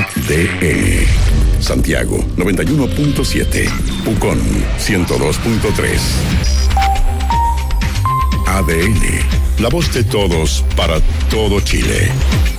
ADN. Santiago 91.7. Pucón 102.3. ADN. La voz de todos para todo Chile.